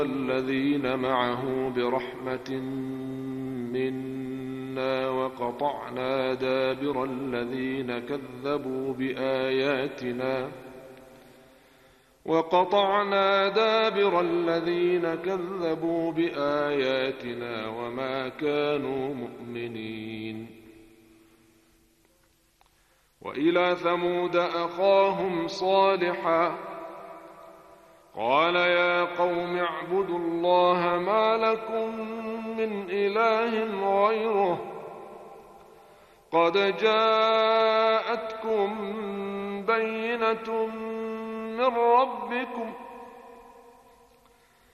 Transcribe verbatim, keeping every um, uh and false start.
الذين معه برحمة منا وقطعنا دابر الذين كذبوا بآياتنا وقطعنا دابر الذين كذبوا بآياتنا وما كانوا مؤمنين. وإلى ثمود أخاهم صالحا قال يا قوم اعبدوا الله ما لكم من إله غيره قد جاءتكم بينة من ربكم